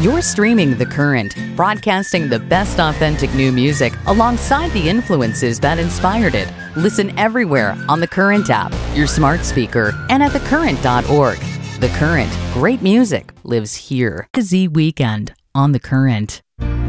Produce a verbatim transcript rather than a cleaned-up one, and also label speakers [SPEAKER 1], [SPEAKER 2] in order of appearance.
[SPEAKER 1] You're streaming The Current, broadcasting the best authentic new music alongside the influences that inspired it. Listen everywhere on the Current app, your smart speaker, and at the current dot org. The Current, great music lives here. Z Weekend on The Current.